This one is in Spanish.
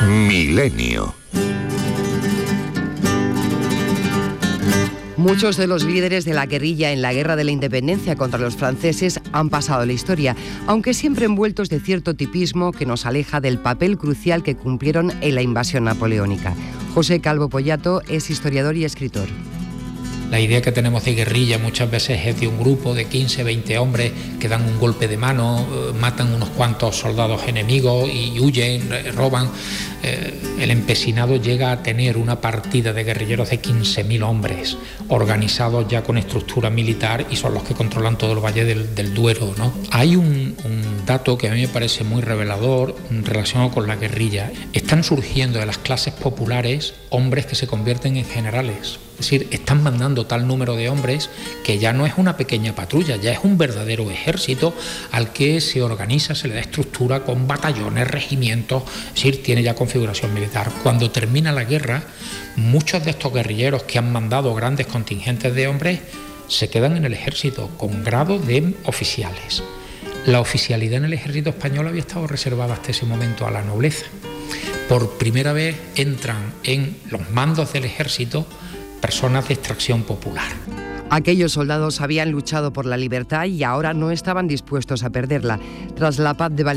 Milenio. Muchos de los líderes de la guerrilla en la Guerra de la Independencia contra los franceses han pasado a la historia, aunque siempre envueltos de cierto tipismo que nos aleja del papel crucial que cumplieron en la invasión napoleónica. José Calvo Pollato es historiador y escritor. La idea que tenemos de guerrilla muchas veces es de un grupo de 15, 20 hombres que dan un golpe de mano, matan unos cuantos soldados enemigos y huyen, roban. El empecinado llega a tener una partida de guerrilleros de 15.000 hombres, organizados ya con estructura militar, y son los que controlan todo el Valle del Duero, ¿no? Hay un dato que a mí me parece muy revelador relacionado con la guerrilla. Están surgiendo de las clases populares hombres que se convierten en generales. Es decir, están mandando tal número de hombres que ya no es una pequeña patrulla, ya es un verdadero ejército al que se organiza, se le da estructura con batallones, regimientos, es decir, tiene ya configuración militar. Cuando termina la guerra, muchos de estos guerrilleros que han mandado grandes contingentes de hombres se quedan en el ejército con grado de oficiales. La oficialidad en el ejército español había estado reservada hasta ese momento a la nobleza. Por primera vez entran en los mandos del ejército personas de extracción popular. Aquellos soldados habían luchado por la libertad y ahora no estaban dispuestos a perderla. Tras la paz de Valencia,